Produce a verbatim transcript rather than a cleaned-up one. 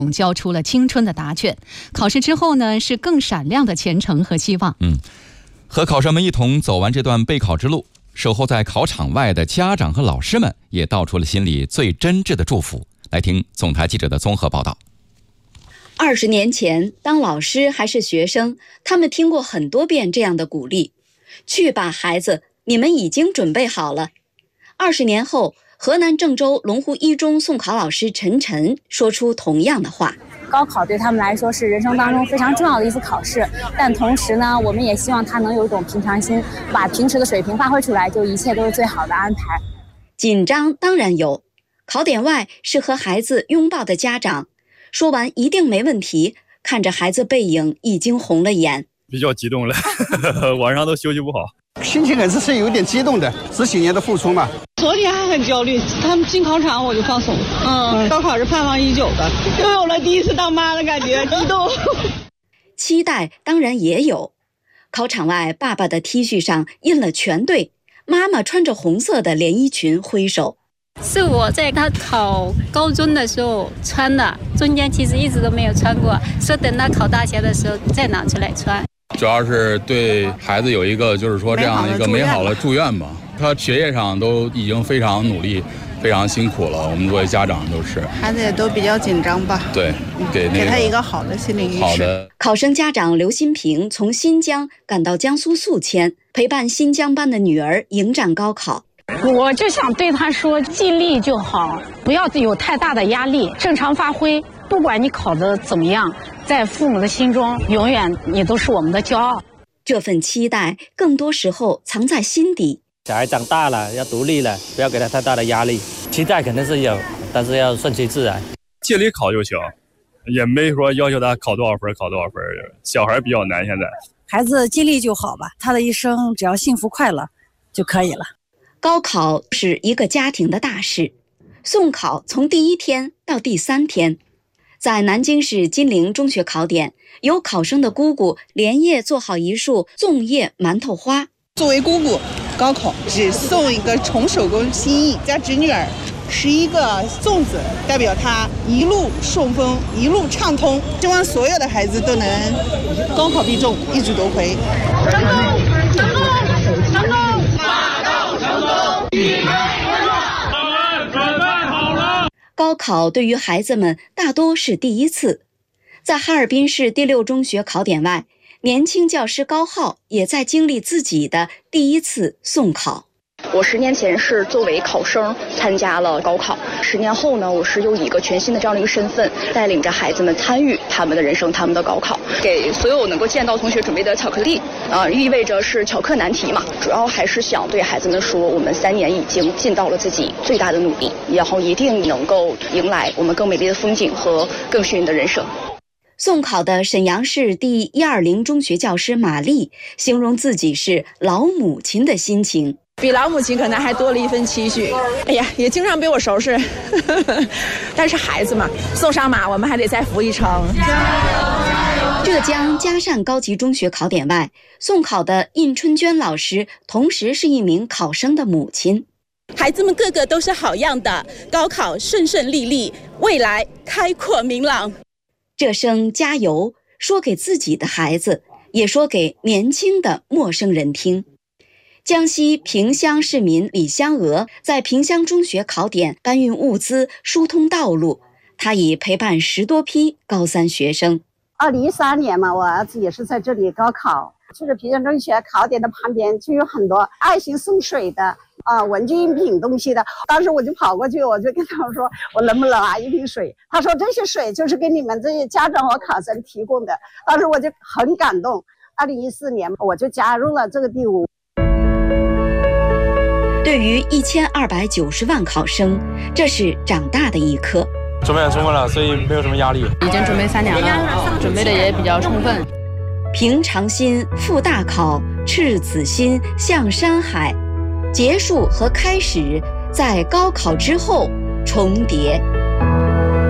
交出了青春的答卷。考试之后呢，是更闪亮的前程和希望。 嗯，和考生们一同走完这段备考之路，守候在考场外的家长和老师们也道出了心里最真挚的祝福。来听总台记者的综合报道。 二十年前，当老师还是学生，他们听过很多遍这样的鼓励：去吧，孩子，你们已经准备好了。二十年后，河南郑州龙湖一中送考老师陈晨说出同样的话。 高考对他们来说是人生当中非常重要的一次考试，但同时呢，我们也希望他能有一种平常心，把平时的水平发挥出来，就一切都是最好的安排。 紧张当然有，考点外是和孩子拥抱的家长，说完一定没问题，看着孩子背影已经红了眼， 比较激动了晚上都休息不好， 心情还是是有点激动的，十几年的付出嘛。 昨天还很焦虑，他们进考场我就放松。嗯，高考是盼望已久的，又有了第一次当妈的感觉，激动。 期待当然也有。考场外，爸爸的 T 恤上印了全对，妈妈穿着红色的连衣裙挥手。 是我在他考高中的时候穿的，中间其实一直都没有穿过，说等他考大学的时候再拿出来穿。 主要是对孩子有一个就是说这样一个美好的祝愿吧。他学业上都已经非常努力，非常辛苦了，我们作为家长都是。 孩子也都比较紧张吧？ 对，给那个给他一个好的心理预示。 好的。 考生家长刘新平从新疆赶到江苏宿迁，陪伴新疆班的女儿迎战高考。 我就想对他说，尽力就好，不要有太大的压力，正常发挥。不管你考得怎么样，在父母的心中，永远你都是我们的骄傲。 这份期待，更多时候藏在心底。 小孩长大了，要独立了，不要给他太大的压力。期待肯定是有，但是要顺其自然。 尽力考就行，也没说要求他考多少分，考多少分。小孩比较难，现在。 孩子尽力就好吧，他的一生只要幸福快乐就可以了。 高考是一个家庭的大事，送考从第一天到第三天，在南京市金陵中学考点，由考生的姑姑连夜做好一束粽叶馒头花。 作为姑姑，高考只送一个重手工心意，家侄女儿吃一个粽子，代表她一路顺风，一路畅通。希望所有的孩子都能高考必中，一举夺魁。 成功，成功，成功，大道成功，预备工作， 我们准备好了。 高考对于孩子们大多是第一次，在哈尔滨市第六中学考点外，年轻教师高浩也在经历自己的第一次送考。 我十年前是作为考生参加了高考，十年后呢，我是又以一个全新的这样的一个身份，带领着孩子们参与他们的人生，他们的高考。给所有能够见到同学准备的巧克力，啊、呃，意味着是巧克难题嘛。主要还是想对孩子们说，我们三年已经尽到了自己最大的努力，然后一定能够迎来我们更美丽的风景和更幸运的人生。 送考的沈阳市第一二零中学教师马丽形容自己是老母亲的心情。 比老母亲可能还多了一份期许，哎呀，也经常被我收拾，但是孩子嘛，送上马，我们还得再扶一程。 浙江嘉善高级中学考点外，送考的印春娟老师同时是一名考生的母亲。 孩子们个个都是好样的，高考顺顺利利，未来开阔明朗。 这声加油，说给自己的孩子，也说给年轻的陌生人听。江西萍乡市民李香娥在萍乡中学考点搬运物资，疏通道路。她已陪伴十多批高三学生。 二零一三年嘛，我儿子也是在这里高考，就是萍乡中学考点的旁边就有很多爱心送水的啊、呃，文具用品东西的。当时我就跑过去，我就跟他们说，我能不能拿一瓶水？他说这些水就是给你们这些家长和考生提供的。当时我就很感动。二零一四年我就加入了这个队伍。 对于一千二百九十万考生，这是长大的一刻。 准备很充分了，所以没有什么压力。 已经准备三年了，准备的也比较充分。 平常心赴大考，赤子心向山海。结束和开始在高考之后重叠。